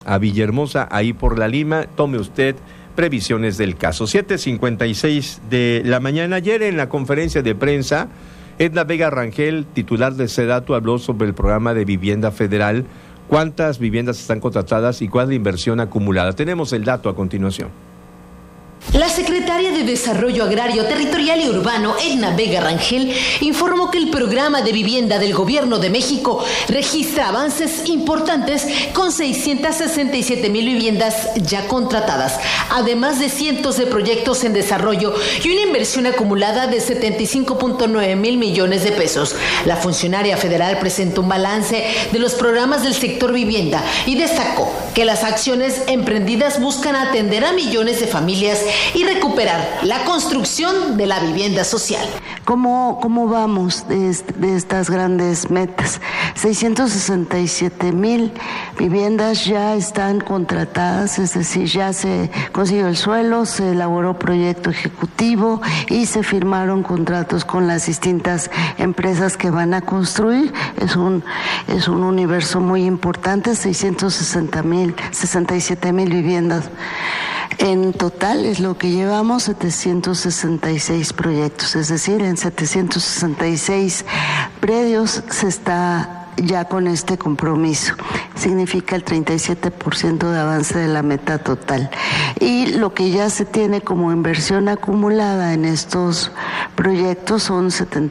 a Villahermosa, ahí por La Lima. Tome usted previsiones del caso. 7:56 de la mañana. Ayer en la conferencia de prensa, Edna Vega Rangel, titular de SEDATU, habló sobre el programa de vivienda federal. ¿Cuántas viviendas están contratadas y cuál es la inversión acumulada? Tenemos el dato a continuación. La secretaria de Desarrollo Agrario, Territorial y Urbano, Edna Vega Rangel, informó que el programa de vivienda del Gobierno de México registra avances importantes con 667,000 viviendas ya contratadas, además de cientos de proyectos en desarrollo y una inversión acumulada de 75.9 mil millones de pesos. La funcionaria federal presentó un balance de los programas del sector vivienda y destacó que las acciones emprendidas buscan atender a millones de familias y recuperar la construcción de la vivienda social. ¿Cómo vamos de estas grandes metas? 667,000 viviendas ya están contratadas, es decir, ya se consiguió el suelo, se elaboró proyecto ejecutivo y se firmaron contratos con las distintas empresas que van a construir. Es un universo muy importante, 667,000 viviendas. En total es lo que llevamos, 766 proyectos, es decir, en 766 predios se está ya con este compromiso. Significa el 37% de avance de la meta total. Y lo que ya se tiene como inversión acumulada en estos proyectos son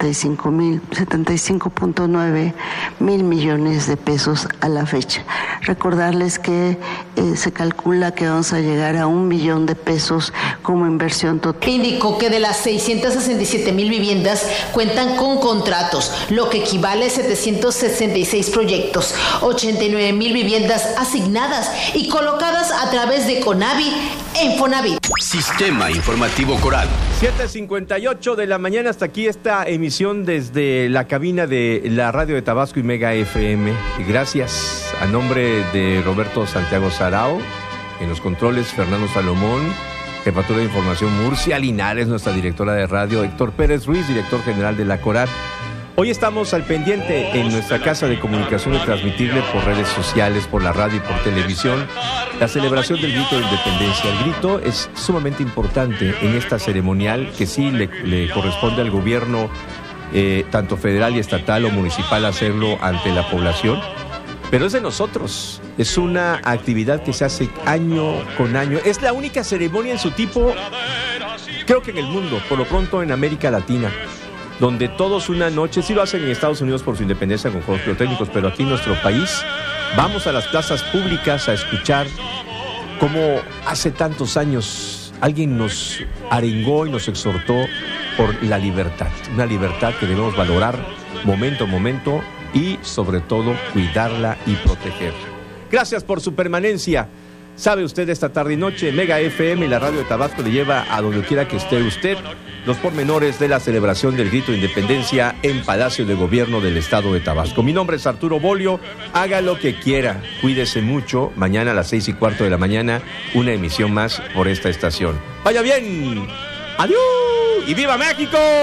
75.9 mil millones de pesos a la fecha. Recordarles que se calcula que vamos a llegar a 1 billón de pesos como inversión total. Indicó que de las 667,000 viviendas cuentan con contratos, lo que equivale a 766 proyectos, 89,000 viviendas asignadas y colocadas a través de CONAVI e Infonavit. Sistema Informativo Coral. 7:58 de la mañana, hasta aquí esta emisión desde la cabina de la radio de Tabasco y Mega FM. Gracias a nombre de Roberto Santiago Sarao, en los controles Fernando Salomón, jefatura de información Murcia Linares, nuestra directora de radio, Héctor Pérez Ruiz, director general de la Coral. Hoy estamos al pendiente en nuestra casa de comunicación de transmitirle por redes sociales, por la radio y por televisión la celebración del grito de independencia. El grito es sumamente importante en esta ceremonial que sí le corresponde al gobierno, tanto federal y estatal o municipal, hacerlo ante la población. Pero es de nosotros, es una actividad que se hace año con año. Es la única ceremonia en su tipo, creo que en el mundo, por lo pronto en América Latina, donde todos una noche, sí lo hacen en Estados Unidos por su independencia con juegos pirotécnicos, pero aquí en nuestro país vamos a las plazas públicas a escuchar cómo hace tantos años alguien nos arengó y nos exhortó por la libertad, una libertad que debemos valorar momento a momento y sobre todo cuidarla y protegerla. Gracias por su permanencia. Sabe usted, esta tarde y noche Mega FM y la radio de Tabasco le lleva a donde quiera que esté usted los pormenores de la celebración del grito de independencia en Palacio de Gobierno del Estado de Tabasco. Mi nombre es Arturo Bolio, haga lo que quiera, cuídese mucho. Mañana a las 6:15 de la mañana, una emisión más por esta estación. ¡Vaya bien! ¡Adiós! ¡Y viva México!